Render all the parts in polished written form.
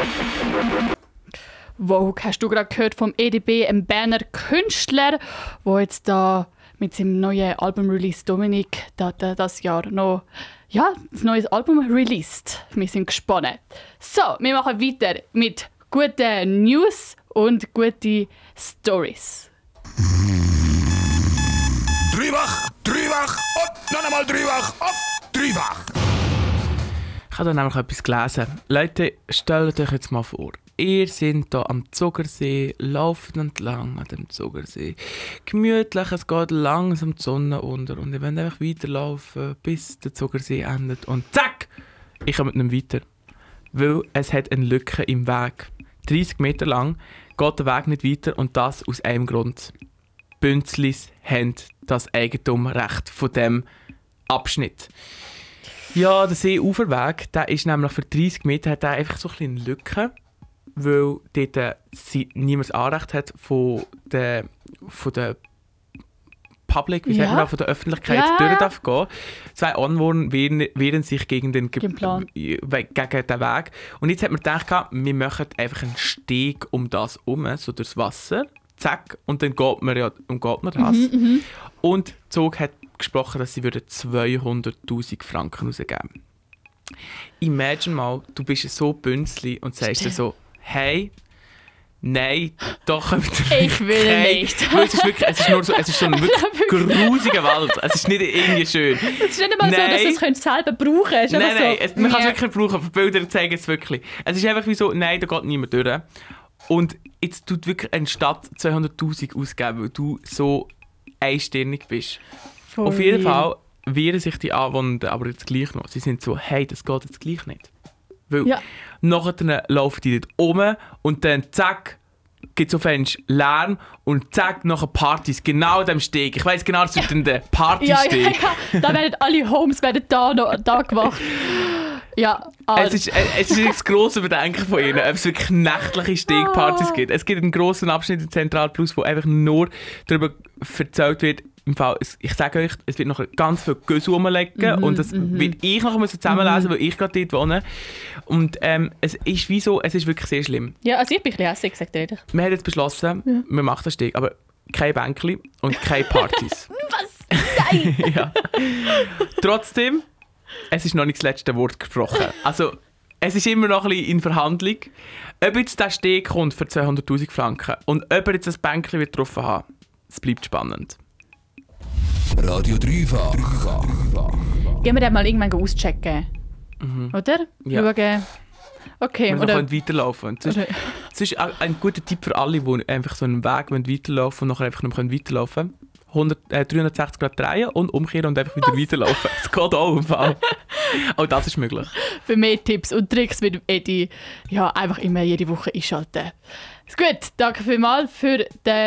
Wow, hast du gerade gehört vom EDB, einem Berner Künstler, der jetzt da mit seinem neuen Album-Release Dominik das Jahr noch das neue Album released. Wir sind gespannt. So, wir machen weiter mit guten News und guten Stories. Dreifach und noch einmal dreifach auf dreifach. Ich habe da nämlich etwas gelesen. Leute, stellt euch jetzt mal vor. Ihr seid hier am Zugersee, lauft entlang an dem Zugersee. Gemütlich, es geht langsam die Sonne unter und ihr wollt einfach weiterlaufen, bis der Zugersee endet. Und zack! Ich komme nicht weiter. Weil es hat eine Lücke im Weg. 30 Meter lang geht der Weg nicht weiter und das aus einem Grund. Bünzlis haben das Eigentumsrecht von diesem Abschnitt. Ja, der Seeuferweg, der ist nämlich für 30 Meter hat der einfach so eine Lücke, weil dort niemand das Anrecht hat von der Public, wie sagt man da, von der Öffentlichkeit durch darf gehen. 2 Anwohner wehren sich gegen den Weg. Und jetzt hat man gedacht, wir machen einfach einen Steg um das herum, so durchs Wasser. Zack, und dann geht man das. Und der Zug hat gesprochen, dass sie 200'000 Franken rausgeben. Imagine mal, du bist so Bünzli und sagst dir so, hey, nein, doch ich will nicht. Weil es ist so ein wirklich grusiger Wald. Es ist nicht irgendwie schön. Es ist nicht einmal so, dass du es selber brauchen könntest. Nein, man kann es wirklich nicht brauchen, aber Bilder zeigen es wirklich. Es ist einfach wie so, nein, da geht niemand durch. Und jetzt tut wirklich eine Stadt 200'000 ausgeben, weil du so einstirnig bist. Auf jeden Fall wehren sich die Anwohner aber jetzt gleich noch. Sie sind so, hey, das geht jetzt gleich nicht. Weil nachher laufen die dort um und dann zack, gibt es auf einmal Lärm und zack, nachher Partys, genau an diesem Steg. Ich weiss genau, das wird dann der Partysteg. Da werden alle Homes da gemacht. Ja, es ist das grosse Bedenken von ihnen, ob es wirklich nächtliche Stegpartys gibt. Es gibt einen grossen Abschnitt in Central Plus, wo einfach nur darüber erzählt wird, im Fall, ich sage euch, es wird noch ganz viel Güsse rumlegen und das will ich noch zusammenlesen, weil ich gerade dort wohne. Und es ist wie so, es ist wirklich sehr schlimm. Ja, also ich bin ein bisschen hässlich, sagt ehrlich. Wir haben jetzt beschlossen, wir machen den Steg, aber kein Bänkli und keine Partys. Was? Nein! Ja. Trotzdem, es ist noch nicht das letzte Wort gesprochen. Also, es ist immer noch ein bisschen in Verhandlung. Ob jetzt der Steg kommt für 200'000 Franken und ob er jetzt ein Bänkli wird getroffen hat, es bleibt spannend. Radio Dreifach. Gehen wir den mal irgendwann auschecken. Oder? Ja. Schauen. Okay. Wir können weiterlaufen. Das ist ein guter Tipp für alle, die einfach so einen Weg weiterlaufen und nachher einfach nicht mehr weiterlaufen können. 360 Grad drehen und umkehren und einfach wieder weiterlaufen. Das geht auch im Fall. Auch das ist möglich. Für mehr Tipps und Tricks mit Edi, einfach immer jede Woche einschalten. Ist gut, danke vielmals für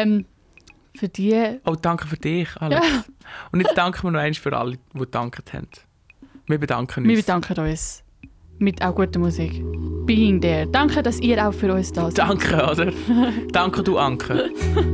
die... Oh, danke für dich, Alex. Ja. Und jetzt danken wir noch einmal für alle, die gedankt haben. Wir bedanken uns. Wir bedanken uns. Mit auch guter Musik. Being there. Danke, dass ihr auch für uns da seid. Danke, oder? Danke, du Anke.